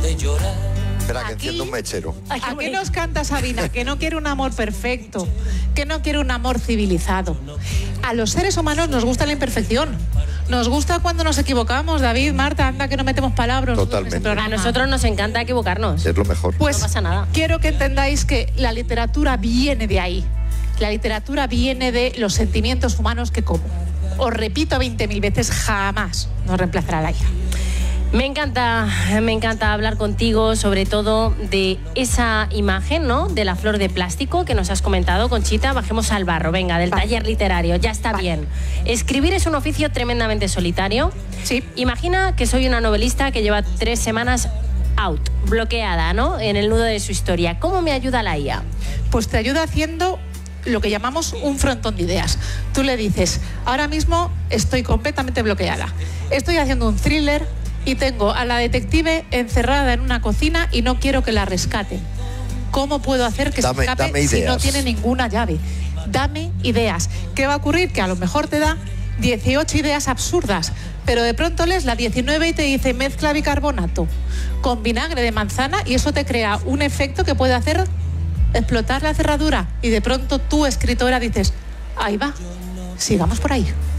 Espera, que enciendo un mechero. ¿A qué nos canta Sabina? Que no quiere un amor perfecto, que no quiere un amor civilizado. A los seres humanos nos gusta la imperfección. Nos gusta cuando nos equivocamos, David, Marta, anda que no metemos palabras. Totalmente. A nosotros nos encanta equivocarnos. Es lo mejor. Pues no pasa nada. Quiero que entendáis que la literatura viene de ahí. La literatura viene de los sentimientos humanos que, como os repito 20.000 veces, jamás nos reemplazará la IA. Me encanta hablar contigo, sobre todo de esa imagen, ¿no? De la flor de plástico que nos has comentado, Conchita. Bajemos al barro, venga, del taller literario, ya está bien. Escribir es un oficio tremendamente solitario. Sí. Imagina que soy una novelista que lleva 3 semanas out, bloqueada, ¿no? En el nudo de su historia. ¿Cómo me ayuda la IA? Pues te ayuda haciendo lo que llamamos un frontón de ideas. Tú le dices, ahora mismo estoy completamente bloqueada. Estoy haciendo un thriller y tengo a la detective encerrada en una cocina y no quiero que la rescaten. ¿Cómo puedo hacer que se escape si no tiene ninguna llave? Dame ideas. ¿Qué va a ocurrir? Que a lo mejor te da 18 ideas absurdas, pero de pronto lees la 19 y te dice mezcla bicarbonato con vinagre de manzana y eso te crea un efecto que puede hacer explotar la cerradura y de pronto tú, escritora, dices, ahí va, sigamos por ahí.